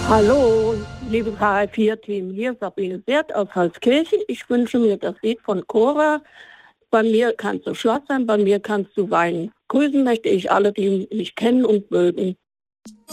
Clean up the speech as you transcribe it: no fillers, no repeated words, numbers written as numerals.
Hallo, liebe KI4-Team, hier ist Sabine Wert aus Holzkirchen. Ich wünsche mir das Lied von Cora. Bei mir kannst du Schloss sein, bei mir kannst du weinen. Grüßen möchte ich alle, die mich kennen und mögen.